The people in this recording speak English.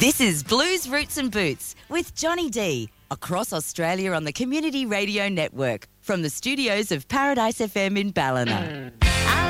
This is Blues, Roots and Boots with Johnny D across Australia on the Community Radio Network from the studios of Paradise FM in Ballina.